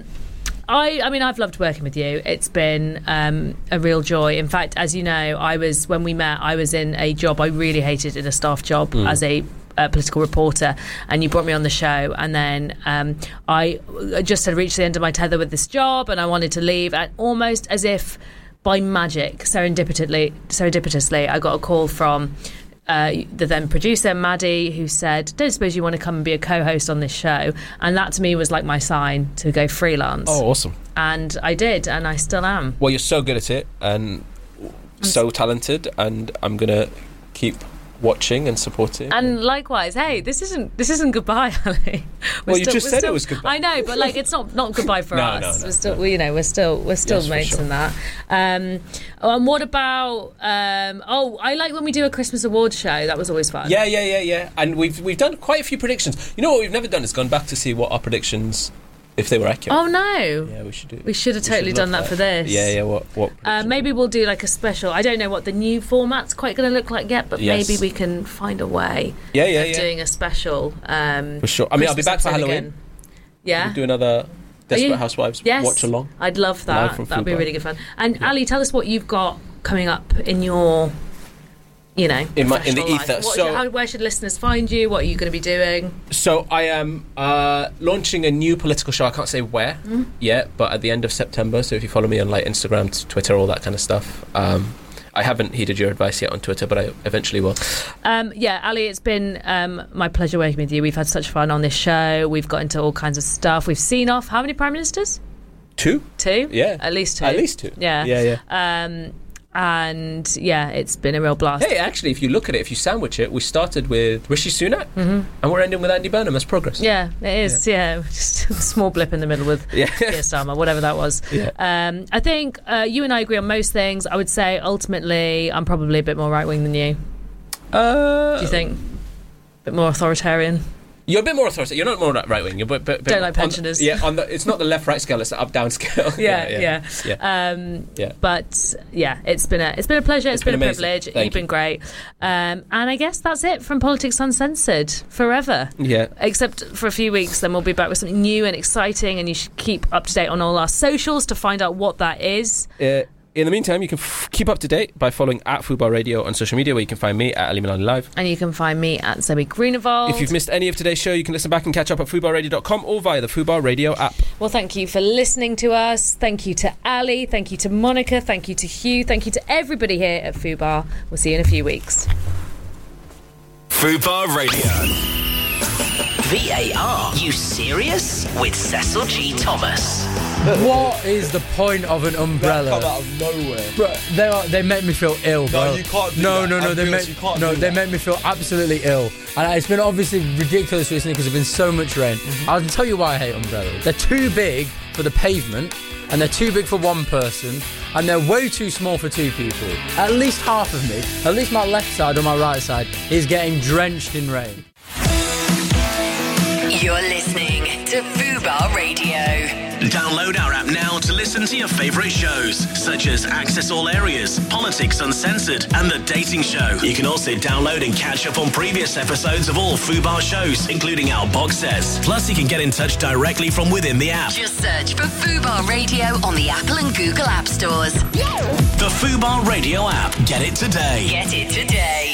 I, I mean, I've loved working with you. It's been um, a real joy. In fact, as you know, I was when we met, I was in a job I really hated, in a staff job Mm. as a uh, political reporter, and you brought me on the show, and then um, I just had reached the end of my tether with this job, and I wanted to leave, and almost as if by magic, serendipitously, serendipitously, I got a call from uh, the then producer, Maddie, who said, don't suppose you want to come and be a co-host on this show? And that to me was like my sign to go freelance. Oh, awesome. And I did, and I still am. Well, you're so good at it and so talented, and I'm gonna keep watching and supporting. And likewise, hey, this isn't this isn't goodbye, Ali. We're Well, you just we're said it was goodbye. I know, but like it's not not goodbye for No, us. no, no, we're still, no. we, you know, we're still we're still Yes, for mates sure. in that. Um, oh, and what about? Um, oh, I like when we do a Christmas awards show. That was always fun. Yeah, yeah, yeah, yeah. And we've we've done quite a few predictions. You know what we've never done is gone back to see what our predictions, if they were accurate. Oh no. Yeah, we should do. We should have we totally should done look that at for this. Yeah, yeah. What what? Uh, maybe we'll do like a special. I don't know what the new format's quite going to look like yet, but Yes. maybe we can find a way Yeah, yeah, of yeah. doing a special. Um, For sure. I mean, I'll be Christmas back for episode Halloween. again. Yeah. We'll do another Desperate you? Housewives Yes. watch along. I'd love Live that. from That'd be Fubar. really good fun. And Ali, tell us what you've got coming up in your, you know, In my- in the professional life. ether. What So- should- how, where should listeners find you? What are you going to be doing? So I am uh, launching a new political show. I can't say where Mm. yet, but at the end of September. So if you follow me on like Instagram, t- Twitter, all that kind of stuff. Um, I haven't heeded your advice yet on Twitter, but I eventually will. Um, yeah, Ali, it's been um, my pleasure working with you. We've had such fun on this show. We've got into all kinds of stuff. We've seen off how many prime ministers? Two? Two? Yeah. At least two. At least two. Yeah. Yeah, yeah. Um, and yeah, it's been a real blast. Hey, actually, if you look at it, if you sandwich it, we started with Rishi Sunak, Mhm. and we're ending with Andy Burnham as progress. Yeah, it is. Yeah, just a small blip in the middle with Yeah. Keir Starmer, whatever that was. Yeah. Um, I think uh, you and I agree on most things. I would say ultimately, I'm probably a bit more right wing than you. Uh, Do you think? A bit more authoritarian. You're a bit more authoritative. You're not more right wing. You're a bit, bit, bit Don't like on- pensioners. yeah, on the, it's not the left right scale. It's the up down scale. Yeah, yeah. yeah. Um, Yeah. But yeah, it's been a it's been a pleasure. It's it's been, been a amazing. privilege. Thank You've been great. Um, and I guess that's it from Politics Uncensored forever. Yeah. Except for a few weeks, then we'll be back with something new and exciting. And you should keep up to date on all our socials to find out what that is. Uh, in the meantime, you can f- keep up to date by following at Fubar Radio on social media, where you can find me at Ali Milani Live. And you can find me at Zoe Grunewald. If you've missed any of today's show, you can listen back and catch up at fubar radio dot com or via the Fubar Radio app. Well, thank you for listening to us. Thank you to Ali. Thank you to Monica. Thank you to Hugh. Thank you to everybody here at Fubar. We'll see you in a few weeks. Fubar Radio. V A R, you serious? With Cecil G. Thomas. What is the point of an umbrella? That come out of nowhere. Bro, they are, they make me feel ill, bro. No, you can't do no, that. No, no, I'm they honest, make you can't no, do they that. make me feel absolutely ill. And it's been obviously ridiculous recently because there's been so much rain. Mm-hmm. I'll tell you why I hate umbrellas. They're too big for the pavement, and they're too big for one person, and they're way too small for two people. At least half of me, at least my left side or my right side, is getting drenched in rain. You're listening to Fubar Radio. Download our app now to listen to your favourite shows, such as Access All Areas, Politics Uncensored, and The Dating Show. You can also download and catch up on previous episodes of all Fubar shows, including our box sets. Plus, you can get in touch directly from within the app. Just search for Fubar Radio on the Apple and Google App Stores. The Fubar Radio app. Get it today. Get it today.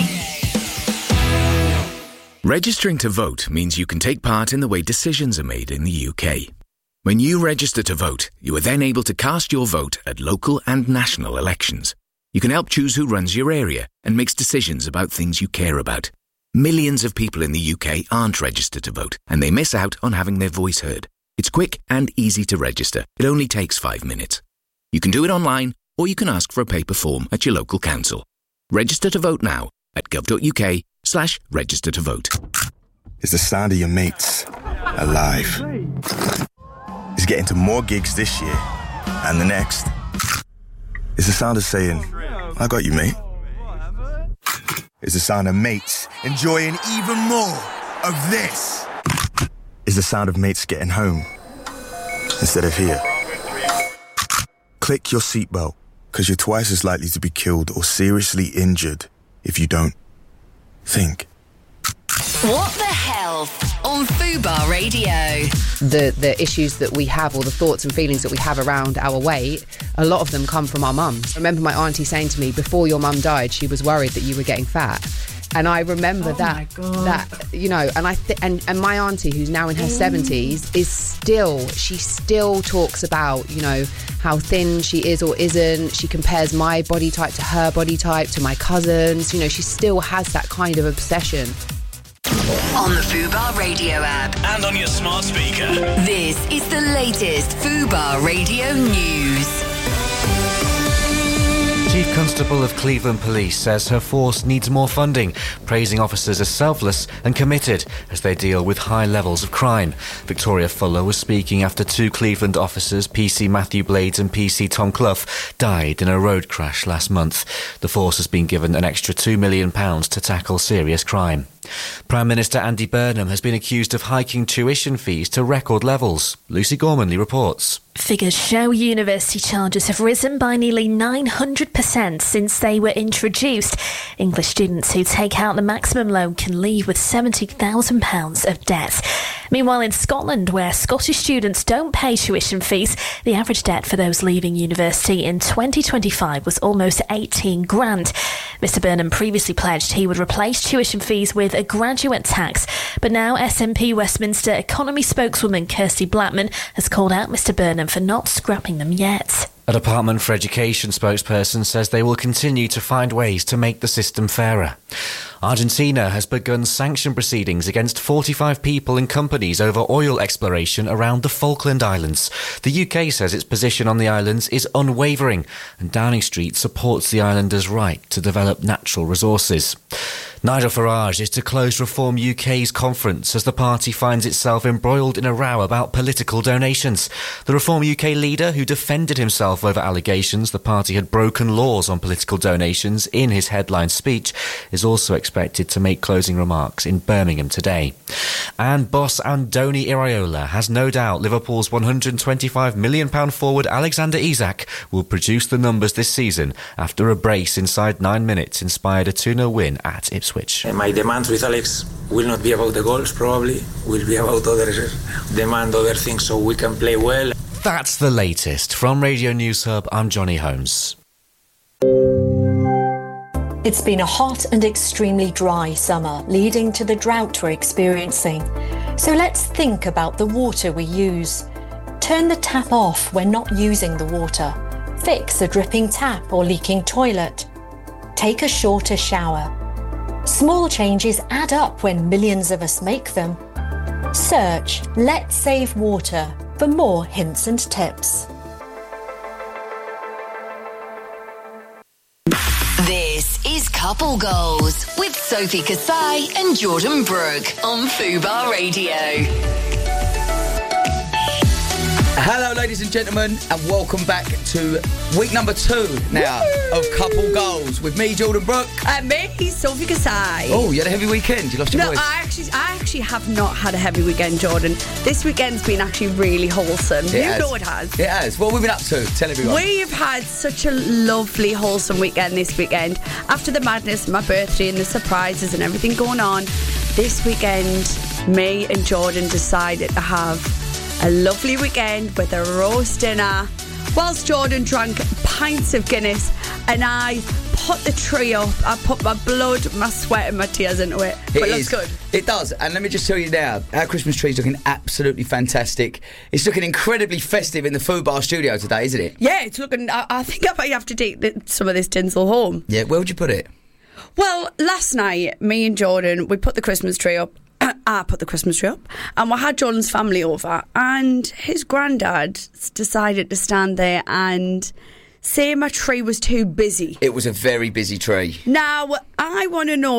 Registering to vote means you can take part in the way decisions are made in the U K. When you register to vote, you are then able to cast your vote at local and national elections. You can help choose who runs your area and makes decisions about things you care about. Millions of people in the U K aren't registered to vote, and they miss out on having their voice heard. It's quick and easy to register. It only takes five minutes. You can do it online, or you can ask for a paper form at your local council. Register to vote now at gov.uk slash register to vote. It's the sound of your mates alive. It's getting to more gigs this year and the next. It's the sound of saying, I got you, mate. It's the sound of mates enjoying even more of this. It's the sound of mates getting home instead of here. Click your seatbelt, because you're twice as likely to be killed or seriously injured if you don't. Think. What the Health on Fubar Radio. The the issues that we have, or the thoughts and feelings that we have around our weight, a lot of them come from our mums. I remember my auntie saying to me, before your mum died, she was worried that you were getting fat. And I remember Oh that, my God. that you know, and I th- and and my auntie, who's now in her seventies, is still she still talks about, you know, how thin she is or isn't. She compares my body type to her body type, to my cousins. You know, she still has that kind of obsession. On the Fubar Radio app. And on your smart speaker. This is the latest Fubar Radio news. Chief Constable of Cleveland Police says her force needs more funding, praising officers as selfless and committed as they deal with high levels of crime. Victoria Fuller was speaking after two Cleveland officers, P C Matthew Blades and P C Tom Clough, died in a road crash last month. The force has been given an extra two million pounds to tackle serious crime. Prime Minister Andy Burnham has been accused of hiking tuition fees to record levels. Lucy Gormanley reports. Figures show university charges have risen by nearly nine hundred percent since they were introduced. English students who take out the maximum loan can leave with seventy thousand pounds of debt. Meanwhile, in Scotland, where Scottish students don't pay tuition fees, the average debt for those leaving university in twenty twenty-five was almost eighteen grand. Mister Burnham previously pledged he would replace tuition fees with a graduate tax, but now S N P Westminster economy spokeswoman Kirsty Blackman has called out Mister Burnham for not scrapping them yet. A Department for Education spokesperson says they will continue to find ways to make the system fairer. Argentina has begun sanction proceedings against forty-five people and companies over oil exploration around the Falkland Islands. The U K says its position on the islands is unwavering, and Downing Street supports the islanders' right to develop natural resources. Nigel Farage is to close Reform U K's conference as the party finds itself embroiled in a row about political donations. The Reform U K leader, who defended himself over allegations the party had broken laws on political donations in his headline speech, is also expected to make closing remarks in Birmingham today. And boss Andoni Iraola has no doubt Liverpool's one hundred twenty-five million pounds forward Alexander Isak will produce the numbers this season after a brace inside nine minutes inspired a two nil win at Ipswich. My demands with Alex will not be about the goals, probably. Will be about other demand other things so we can play well. That's the latest. From Radio News Hub, I'm Johnny Holmes. It's been a hot and extremely dry summer, leading to the drought we're experiencing. So let's think about the water we use. Turn the tap off when not using the water. Fix a dripping tap or leaking toilet. Take a shorter shower. Small changes add up when millions of us make them. Search Let's Save Water for more hints and tips. This is Couple Goals with Sophie Kasai and Jordan Brooke on Fubar Radio. Hello, ladies and gentlemen, and welcome back to week number two now Woo! Of Couple Goals with me, Jordan Brooke. And me, Sophie Kasai. Oh, you had a heavy weekend. You lost your no, voice. No, I actually, I actually have not had a heavy weekend, Jordan. This weekend's been actually really wholesome. It you has. know it has. It has. What have we been up to? Tell everyone. We've had such a lovely, wholesome weekend this weekend. After the madness, my birthday and the surprises and everything going on, this weekend, me and Jordan decided to have a lovely weekend with a roast dinner, whilst Jordan drank pints of Guinness and I put the tree up. I put my blood, my sweat and my tears into it. But it looks good. It does. And let me just tell you now, our Christmas tree is looking absolutely fantastic. It's looking incredibly festive in the Food Bar studio today, isn't it? Yeah, it's looking... I, I think I might have to take the, some of this tinsel home. Yeah, where would you put it? Well, last night, me and Jordan, we put the Christmas tree up. I put the Christmas tree up, and we had Jordan's family over, and his granddad decided to stand there and say my tree was too busy. It was a very busy tree. Now, I want to know